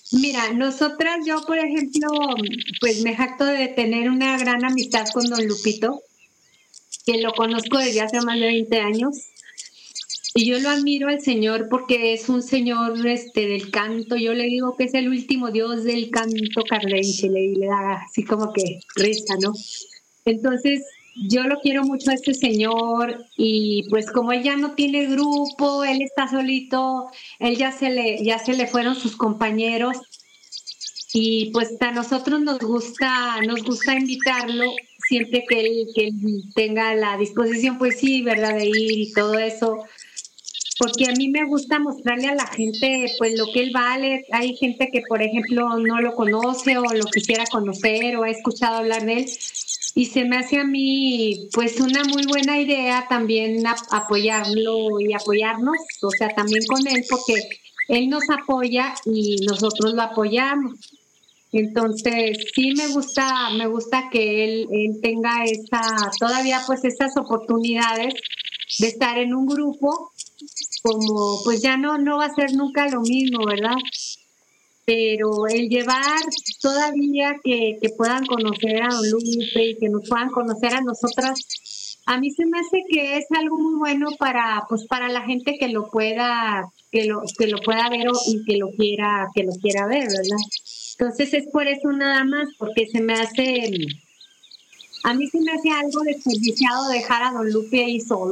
Mira, nosotras, yo, por ejemplo, pues me jacto de tener una gran amistad con don Lupito, que lo conozco desde hace más de 20 años. Y yo lo admiro al señor porque es un señor del canto. Yo le digo que es el último dios del canto cardenche, le da así como que risa, ¿no? Entonces, yo lo quiero mucho a este señor y pues como él ya no tiene grupo, él está solito, él ya se le fueron sus compañeros y pues a nosotros nos gusta invitarlo siempre que él tenga la disposición, pues sí, ¿verdad? De ir y todo eso, porque a mí me gusta mostrarle a la gente pues lo que él vale. Hay gente que, por ejemplo, no lo conoce o lo quisiera conocer o ha escuchado hablar de él y se me hace a mí pues una muy buena idea también apoyarlo y apoyarnos, o sea, también con él porque él nos apoya y nosotros lo apoyamos. Entonces, sí me gusta que él tenga todavía pues esas oportunidades de estar en un grupo, como pues ya no va a ser nunca lo mismo, ¿verdad? Pero el llevar todavía que puedan conocer a don Lupe y que nos puedan conocer a nosotras, a mí se me hace que es algo muy bueno pues para la gente que lo pueda ver y que lo quiera ver, ¿verdad? Entonces es por eso nada más, porque a mí se me hace algo desperdiciado dejar a don Lupe ahí solo.